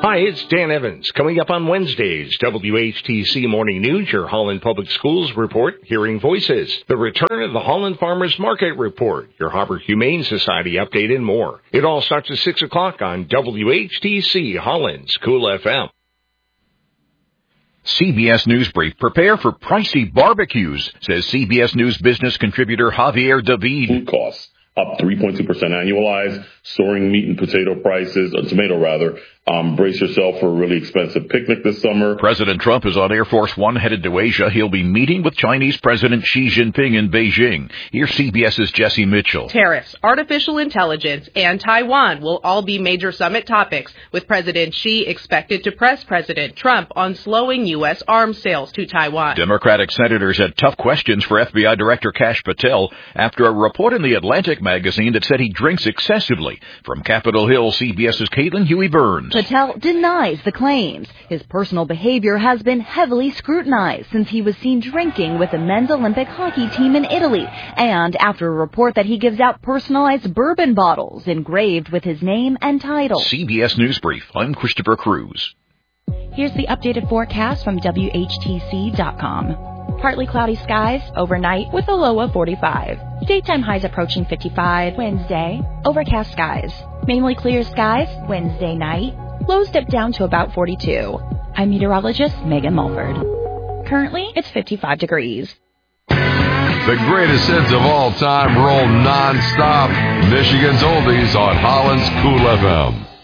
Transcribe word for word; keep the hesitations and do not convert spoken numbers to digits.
Hi, it's Dan Evans. Coming up on Wednesdays, W H T C Morning News, your Holland Public Schools report, Hearing Voices, the return of the Holland Farmers Market report, your Harbor Humane Society update, and more. It all starts at six o'clock on W H T C Holland's Cool F M. C B S News Brief. Prepare for pricey barbecues, says C B S News business contributor Javier David. Food costs up three point two percent annualized, soaring meat and potato prices, or tomato rather. Um, brace yourself for a really expensive picnic this summer. President Trump is on Air Force One headed to Asia. He'll be meeting with Chinese President Xi Jinping in Beijing. Here's CBS's Jesse Mitchell. Tariffs, artificial intelligence, and Taiwan will all be major summit topics, with President Xi expected to press President Trump on slowing U S arms sales to Taiwan. Democratic senators had tough questions for F B I Director Kash Patel after a report in the Atlantic magazine that said he drinks excessively. From Capitol Hill, CBS's Caitlin Huey-Burns. Patel denies the claims. His personal behavior has been heavily scrutinized since he was seen drinking with the men's Olympic hockey team in Italy, and after a report that he gives out personalized bourbon bottles engraved with his name and title. C B S News Brief. I'm Christopher Cruz. Here's the updated forecast from W H T C dot com. Partly cloudy skies overnight with a low of forty-five. Daytime highs approaching fifty-five. Wednesday, overcast skies. Mainly clear skies Wednesday night. Lows dip down to about forty-two. I'm meteorologist Megan Mulford. Currently, it's fifty-five degrees. The greatest hits of all time roll non-stop. Michigan's Oldies on Holland's Cool F M.